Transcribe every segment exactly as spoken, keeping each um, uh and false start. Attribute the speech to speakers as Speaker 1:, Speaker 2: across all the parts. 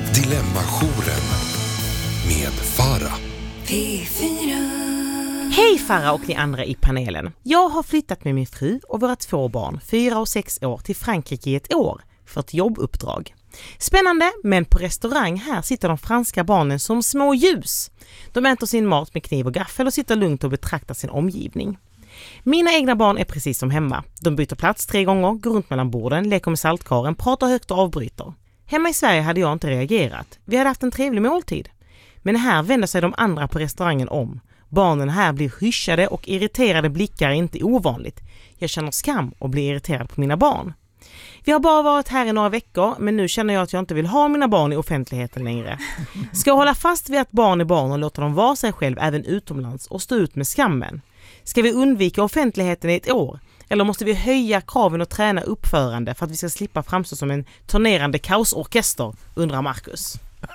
Speaker 1: Dilemmajouren med Farah.
Speaker 2: P fyra.
Speaker 3: Hej Farah och ni andra i panelen. Jag har flyttat med min fru och våra två barn, fyra och sex år, till Frankrike i ett år för ett jobbuppdrag. Spännande, men på restaurang här sitter de franska barnen som små ljus. De äter sin mat med kniv och gaffel och sitter lugnt och betraktar sin omgivning. Mina egna barn är precis som hemma. De byter plats tre gånger, går runt mellan borden, leker med saltkaren, pratar högt och avbryter. Hemma i Sverige hade jag inte reagerat. Vi hade haft en trevlig måltid. Men här vänder sig de andra på restaurangen om. Barnen här blir hyschade och irriterade blickar är inte ovanligt. Jag känner skam och blir irriterad på mina barn. Vi har bara varit här i några veckor, men nu känner jag att jag inte vill ha mina barn i offentligheten längre. Ska jag hålla fast vid att barn är barn och låta dem vara sig själv även utomlands och stå ut med skammen? Ska vi undvika offentligheten i ett år? Eller måste vi höja kraven och träna uppförande för att vi ska slippa framstå som en turnerande kaosorkester, undrar Marcus.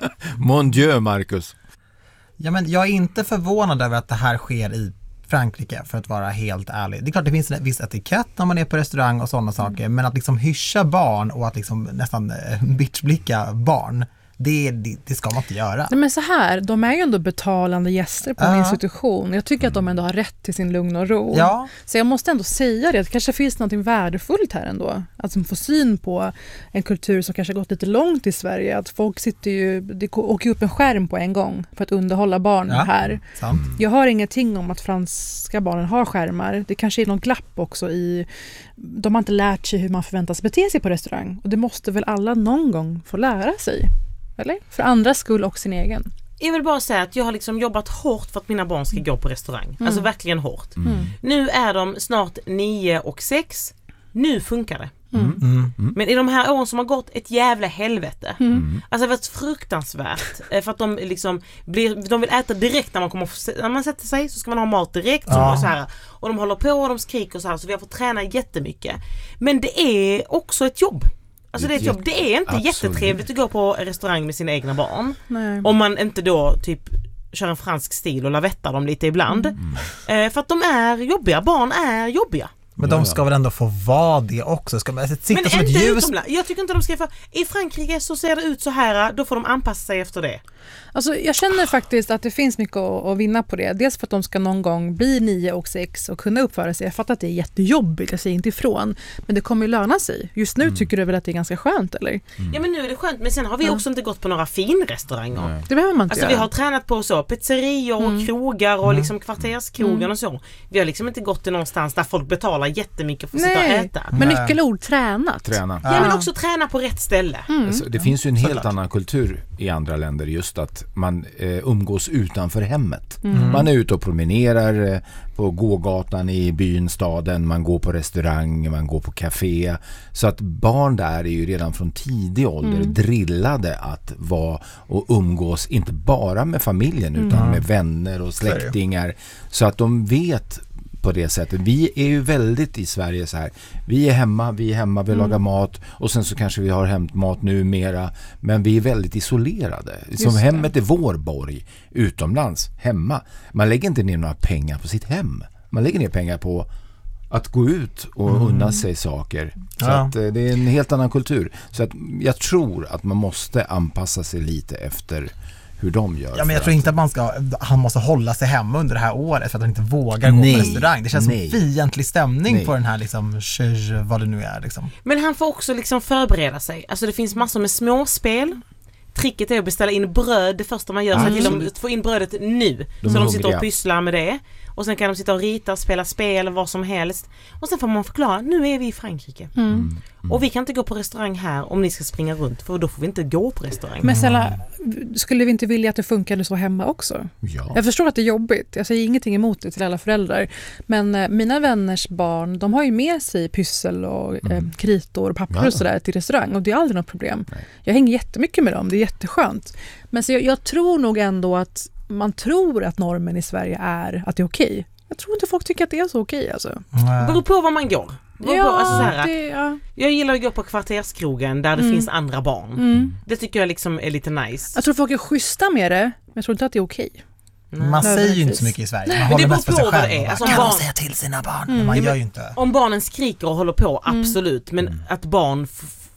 Speaker 4: Mon Dieu, Marcus.
Speaker 5: Ja, men jag är inte förvånad över att det här sker i Frankrike, för att vara helt ärlig. Det är klart det finns en viss etikett när man är på restaurang och sådana saker, men att liksom hyscha barn och att liksom nästan bitchblicka barn, det, det, det ska man inte göra.
Speaker 6: Nej, men så här, de är ju ändå betalande gäster på
Speaker 5: Ja.
Speaker 6: en institution. Jag tycker att de ändå har rätt till sin lugn och ro.
Speaker 5: Ja.
Speaker 6: Så jag måste ändå säga det, att det kanske finns något värdefullt här ändå. Att man får syn på en kultur som kanske gått lite långt i Sverige. Att folk sitter ju, det åker upp en skärm på en gång för att underhålla barn
Speaker 5: Ja,
Speaker 6: här.
Speaker 5: sant.
Speaker 6: Jag har ingenting om att franska barnen har skärmar. Det kanske är någon glapp också i, de har inte lärt sig hur man förväntas bete sig på restaurang. Och det måste väl alla någon gång få lära sig. Eller? För andras skull och sin egen.
Speaker 3: Jag vill bara säga att jag har liksom jobbat hårt för att mina barn ska gå på restaurang. Mm. Alltså verkligen hårt. Mm. Nu är de snart nio och sex. Nu funkar det.
Speaker 5: Mm. Mm.
Speaker 3: Men i de här åren som har gått, ett jävla helvete. Mm. Alltså det har varit fruktansvärt. För att de liksom blir, de vill äta direkt när man kommer, när man sätter sig så ska man ha mat direkt.
Speaker 5: Ja.
Speaker 3: Och, så här, och de håller på och de skriker så här, så vi har fått träna jättemycket. Men det är också ett jobb. Alltså det är ett jobb. Det är inte
Speaker 4: Absolut.
Speaker 3: jättetrevligt att gå på restaurang med sina egna barn.
Speaker 6: Nej.
Speaker 3: Om man inte då typ kör en fransk stil och lavettar dem lite ibland. Mm. Eh, för att de är jobbiga. Barn är jobbiga.
Speaker 5: Men de ska väl ändå få vara det också? Ska man sitta
Speaker 3: Men
Speaker 5: som ett
Speaker 3: inte
Speaker 5: ljus?
Speaker 3: utomlands. Jag tycker inte de ska få. I Frankrike så ser det ut så här. Då får de anpassa sig efter det.
Speaker 6: Alltså, jag känner faktiskt att det finns mycket att, att vinna på det. Dels för att de ska någon gång bli nio och sex och kunna uppföra sig. Jag fattar att det är jättejobbigt, jag säger inte ifrån. Men det kommer ju löna sig. Just nu mm. tycker du väl att det är ganska skönt, eller? Mm.
Speaker 3: Ja, men nu är det skönt. Men sen har vi också inte gått på några finrestauranger.
Speaker 6: Nej. Det behöver man inte
Speaker 3: Alltså
Speaker 6: göra.
Speaker 3: vi har tränat på så pizzerior och mm. krogar och liksom kvarterskrogen mm. och så. Vi har liksom inte gått till någonstans där folk betalar jättemycket för att sitta och äta.
Speaker 6: Men nyckelord, tränat.
Speaker 4: Träna.
Speaker 3: Ja, men också träna på rätt ställe.
Speaker 6: Mm.
Speaker 4: Alltså, det finns ju en helt
Speaker 5: Såklart.
Speaker 4: annan kultur i andra länder, just att man eh, umgås utanför hemmet.
Speaker 6: Mm.
Speaker 4: Man är ute och promenerar eh, på gågatan i byn, staden, man går på restaurang, man går på café. Så att barn där är ju redan från tidig ålder mm. drillade att vara och umgås inte bara med familjen utan
Speaker 5: Mm.
Speaker 4: med vänner och släktingar. Så att de vet på det sättet. Vi är ju väldigt i Sverige så här. Vi är hemma, vi är hemma, vi mm. lagar mat och sen så kanske vi har hämtmat nu mera, men vi är väldigt isolerade. Som hemmet är vår borg. Utomlands, hemma. Man lägger inte ner några pengar på sitt hem. Man lägger ner pengar på att gå ut och mm. unna sig saker. Så
Speaker 5: ja.
Speaker 4: att det är en helt annan kultur. Så att jag tror att man måste anpassa sig lite efter hur de gör.
Speaker 5: Ja, men jag tror inte att man ska, han måste hålla sig hemma under det här året för att han inte vågar
Speaker 4: Nej.
Speaker 5: gå på restaurang. Det känns
Speaker 4: Nej.
Speaker 5: som fientlig stämning
Speaker 4: Nej.
Speaker 5: på den här liksom, vad det nu är liksom.
Speaker 3: Men han får också liksom förbereda sig. Alltså det finns massor med småspel. Tricket är att beställa in bröd det första man gör. Så att de får in brödet nu.
Speaker 4: De
Speaker 3: så
Speaker 4: är
Speaker 3: de sitter
Speaker 4: hungriga.
Speaker 3: och pysslar med det. Och sen kan de sitta och rita, spela spel, vad som helst. Och sen får man förklara, nu är vi i Frankrike.
Speaker 6: Mm.
Speaker 4: Mm.
Speaker 3: Och vi kan inte gå på restaurang här om ni ska springa runt. För då får vi inte gå på restaurang.
Speaker 6: Men snälla, skulle vi inte vilja att det funkade så hemma också?
Speaker 4: Ja.
Speaker 6: Jag förstår att det är jobbigt. Jag säger ingenting emot det till alla föräldrar. Men eh, mina vänners barn, de har ju med sig pyssel och eh,
Speaker 4: Mm.
Speaker 6: kritor och papper
Speaker 4: Ja.
Speaker 6: och sådär till restaurang. Och det är aldrig något problem.
Speaker 4: Nej.
Speaker 6: Jag hänger jättemycket med dem. Det är jätteskönt. Men så jag, jag tror nog ändå att man tror att normen i Sverige är att det är okej. Jag tror inte folk tycker att det är så okej alltså.
Speaker 3: Det beror på var man går. Det beror på, alltså så här,
Speaker 6: det, ja.
Speaker 3: jag gillar att gå på kvarterskrogen där det
Speaker 6: Mm.
Speaker 3: finns andra barn.
Speaker 6: Mm.
Speaker 3: Det tycker jag liksom är lite nice.
Speaker 6: Jag tror folk är schyssta med det, men jag tror inte att det är okej.
Speaker 3: Nej.
Speaker 5: Man säger ju inte
Speaker 6: nödvändigtvis.
Speaker 5: så mycket i Sverige. Man
Speaker 3: Men
Speaker 5: håller
Speaker 3: det beror
Speaker 5: mest för
Speaker 3: på
Speaker 5: sig
Speaker 3: vad
Speaker 5: själv.
Speaker 3: det är.
Speaker 5: Och bara,
Speaker 3: Alltså,
Speaker 5: kan
Speaker 3: barn-
Speaker 5: de säga till sina barn?
Speaker 6: Mm.
Speaker 5: Men man
Speaker 3: Ja,
Speaker 5: gör
Speaker 3: men-
Speaker 5: ju inte.
Speaker 3: Om barnen skriker och håller på,
Speaker 6: Mm.
Speaker 3: absolut. Men att barn f-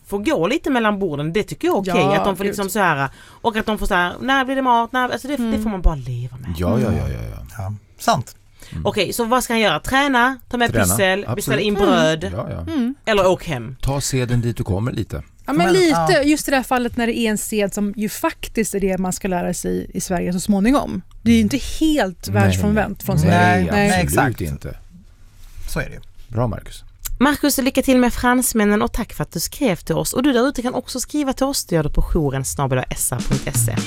Speaker 3: får gå lite mellan borden, det tycker jag är okej.
Speaker 6: Ja,
Speaker 3: att de får liksom
Speaker 6: gud.
Speaker 3: så här, och att de får så här, när blir det mat? När, alltså det,
Speaker 6: Mm.
Speaker 3: det får man bara leva med.
Speaker 4: Ja, ja, ja, ja, ja.
Speaker 5: Ja, sant.
Speaker 4: Mm.
Speaker 3: Okej, så vad ska han göra? Träna, ta med
Speaker 4: Träna,
Speaker 3: pyssel,
Speaker 4: absolut.
Speaker 3: beställa in bröd
Speaker 4: Ja, ja.
Speaker 6: Mm.
Speaker 3: eller åk hem.
Speaker 4: Ta seden dit du kommer lite.
Speaker 6: Ja, men
Speaker 5: Men,
Speaker 6: lite,
Speaker 5: ja.
Speaker 6: just i det här fallet när det är en sed som ju faktiskt är det man ska lära sig i Sverige så småningom. Det är ju inte helt världsfrånvänt från sig.
Speaker 5: Nej,
Speaker 4: Nej,
Speaker 5: nej,
Speaker 4: absolut
Speaker 5: exakt.
Speaker 4: inte.
Speaker 5: Så är det ju.
Speaker 4: Bra, Marcus.
Speaker 3: Marcus, lycka till med fransmännen och tack för att du skrev till oss. Och du där ute kan också skriva till oss. Det gör du på jouren snabel-a s a punkt se.